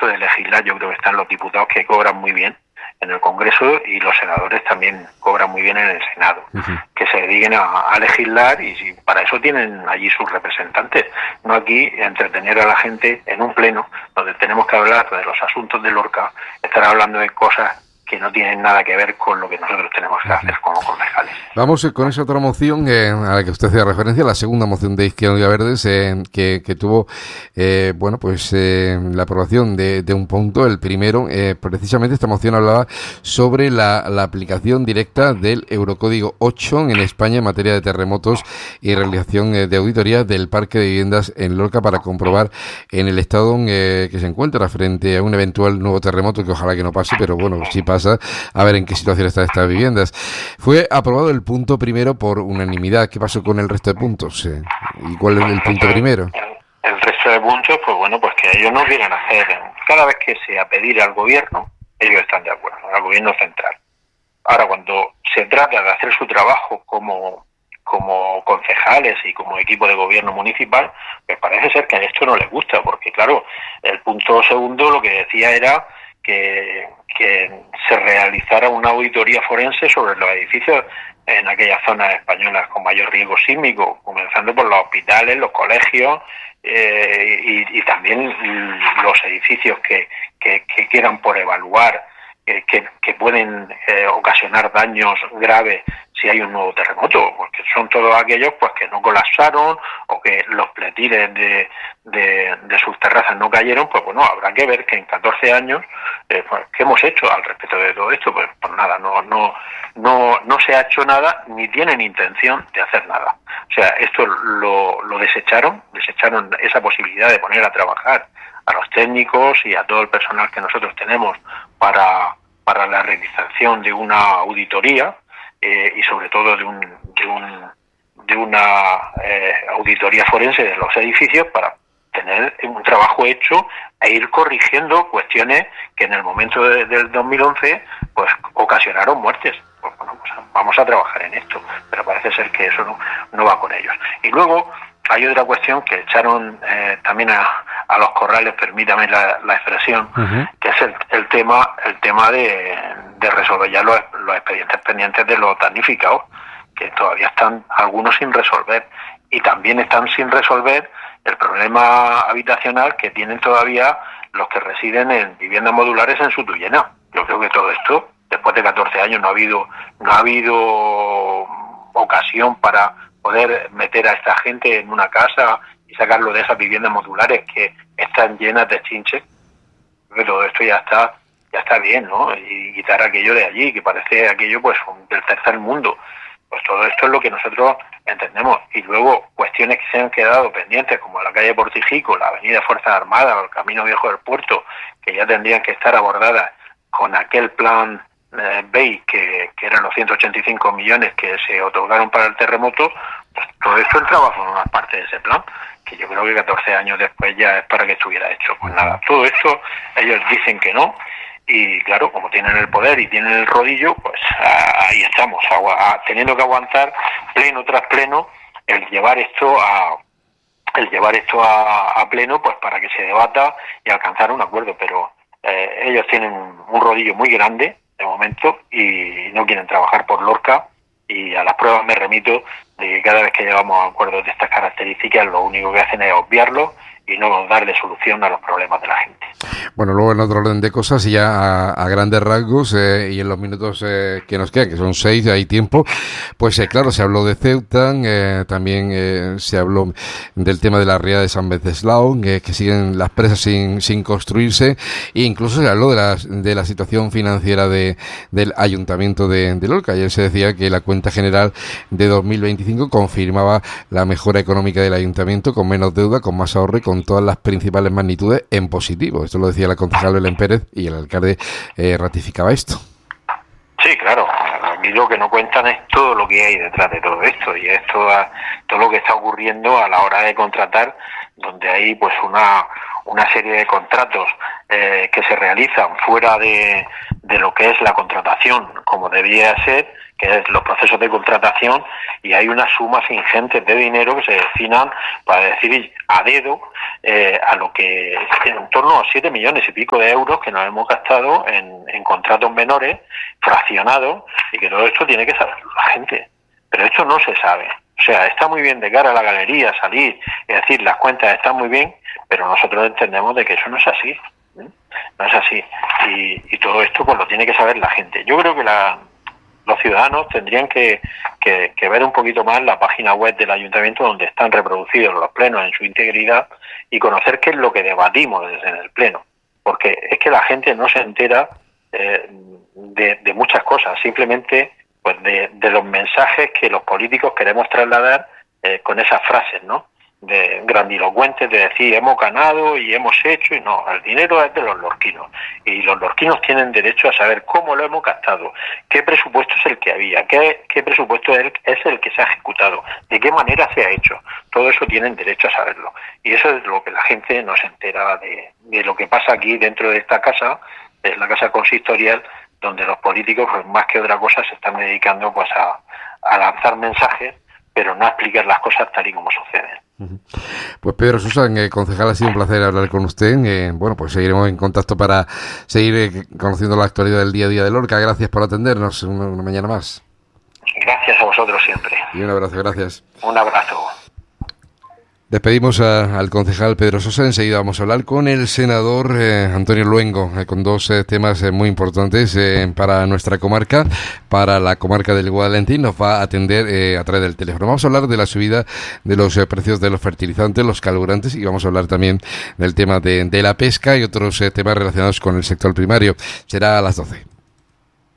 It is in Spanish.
esto de legislar, yo creo que están los diputados que cobran muy bien en el Congreso y los senadores también cobran muy bien en el Senado, que se dediquen a legislar y para eso tienen allí sus representantes, no aquí entretener a la gente en un pleno donde tenemos que hablar de los asuntos de Lorca, estar hablando de cosas que no tienen nada que ver con lo que nosotros tenemos que hacer como concejales. Vamos con esa otra moción a la que usted hacía referencia, la segunda moción de Izquierda Verdes, que tuvo la aprobación de un punto, el primero. Precisamente esta moción hablaba sobre la aplicación directa del Eurocódigo 8 en España en materia de terremotos y realización de auditoría del parque de viviendas en Lorca para comprobar en el estado que se encuentra frente a un eventual nuevo terremoto, que ojalá que no pase, pero bueno, si pasa, a ver en qué situación están estas viviendas. Fue aprobado el punto primero por unanimidad. ¿Qué pasó con el resto de puntos? ¿Y cuál es el punto primero? El resto de puntos, pues bueno, pues que ellos no quieren hacer. Cada vez que sea pedir al gobierno, ellos están de acuerdo, al gobierno central. Ahora, cuando se trata de hacer su trabajo como concejales y como equipo de gobierno municipal, pues parece ser que a esto no les gusta, porque claro, el punto segundo lo que decía era que se realizara una auditoría forense sobre los edificios en aquellas zonas españolas con mayor riesgo sísmico, comenzando por los hospitales, los colegios y también los edificios que quedan por evaluar, que pueden ocasionar daños graves si hay un nuevo terremoto, porque son todos aquellos pues que no colapsaron o que los pletiles de sus terrazas no cayeron. Pues bueno, habrá que ver que en 14 años pues, ¿qué hemos hecho al respecto de todo esto? Pues nada, no se ha hecho nada ni tienen intención de hacer nada. O sea, esto lo desecharon esa posibilidad de poner a trabajar a los técnicos y a todo el personal que nosotros tenemos para la realización de una auditoría y sobre todo de una auditoría forense de los edificios para tener un trabajo hecho e ir corrigiendo cuestiones que en el momento del 2011 pues ocasionaron muertes. Pues bueno, pues vamos a trabajar en esto, pero parece ser que eso no va con ellos. Y luego hay otra cuestión que echaron también a los corrales, permítame la expresión, que es el tema de resolver ya los expedientes pendientes de los damnificados, que todavía están algunos sin resolver, y también están sin resolver el problema habitacional que tienen todavía los que residen en viviendas modulares en Sutuyena. Yo creo que todo esto, después de 14 años, no ha habido ocasión para poder meter a esta gente en una casa y sacarlo de esas viviendas modulares que están llenas de chinches. Porque todo esto ya está bien, ¿no? Y quitar aquello de allí, que parece aquello pues del tercer mundo. Pues todo esto es lo que nosotros entendemos. Y luego cuestiones que se han quedado pendientes, como la calle Portijico, la avenida Fuerzas Armadas o el Camino Viejo del Puerto, que ya tendrían que estar abordadas con aquel plan BEI, que eran los 185 millones que se otorgaron para el terremoto. Pues todo esto entraba a formar parte de ese plan, que yo creo que 14 años después ya es para que estuviera hecho. Pues nada, todo esto ellos dicen que no, y claro, como tienen el poder y tienen el rodillo, pues ahí estamos, teniendo que aguantar pleno tras pleno el llevar esto a pleno, pues para que se debata y alcanzar un acuerdo. Pero ellos tienen un rodillo muy grande de momento y no quieren trabajar por Lorca, y a las pruebas me remito de que cada vez que llegamos a acuerdos de estas características lo único que hacen es obviarlo y no darle solución a los problemas de la gente. Bueno, luego en otro orden de cosas, y ya a grandes rasgos, y en los minutos que nos quedan, que son 6, hay tiempo, pues claro, se habló de Ceuta, también se habló del tema de la ría de San Venceslao, que siguen las presas sin construirse, e incluso se habló de la situación financiera del Ayuntamiento de Lorca. Ayer se decía que la cuenta general de 2025 confirmaba la mejora económica del Ayuntamiento, con menos deuda, con más ahorro y con todas las principales magnitudes en positivo. Esto lo decía la concejal Belén Pérez y el alcalde ratificaba esto. Sí, claro. Aquí lo que no cuentan es todo lo que hay detrás de todo esto, y es todo lo que está ocurriendo a la hora de contratar, donde hay pues una serie de contratos que se realizan fuera de lo que es la contratación, como debía ser, que es los procesos de contratación, y hay unas sumas ingentes de dinero que se destinan, para decir a dedo, a lo que en torno a 7 millones y pico de euros que nos hemos gastado en contratos menores, fraccionados, y que todo esto tiene que saber la gente. Pero esto no se sabe. O sea, está muy bien de cara a la galería salir y decir las cuentas están muy bien, pero nosotros entendemos de que eso no es así. No es así. Y todo esto pues lo tiene que saber la gente. Yo creo que los ciudadanos tendrían que ver un poquito más la página web del ayuntamiento, donde están reproducidos los plenos en su integridad, y conocer qué es lo que debatimos en el pleno. Porque es que la gente no se entera de muchas cosas, simplemente pues de los mensajes que los políticos queremos trasladar con esas frases, ¿no? De grandilocuentes, de decir hemos ganado y hemos hecho, y no, el dinero es de los lorquinos, y los lorquinos tienen derecho a saber cómo lo hemos gastado, qué presupuesto es el que había, qué presupuesto es el que se ha ejecutado, de qué manera se ha hecho. Todo eso tienen derecho a saberlo, y eso es lo que la gente no se entera de lo que pasa aquí dentro de esta casa, es la casa consistorial, donde los políticos, pues, más que otra cosa, se están dedicando pues a lanzar mensajes, pero no a explicar las cosas tal y como suceden. Pues Pedro Susan, concejal, ha sido un placer hablar con usted. Bueno, pues seguiremos en contacto para seguir conociendo la actualidad del día a día de Lorca. Gracias por atendernos una mañana más. Gracias a vosotros siempre. Y un abrazo, gracias. Un abrazo. Despedimos al concejal Pedro Sosa. Enseguida vamos a hablar con el senador Antonio Luengo, con dos temas muy importantes para nuestra comarca, para la comarca del Guadalentín. Nos va a atender a través del teléfono. Vamos a hablar de la subida de los precios de los fertilizantes, los carburantes, y vamos a hablar también del tema de la pesca y otros temas relacionados con el sector primario. Será a las 12.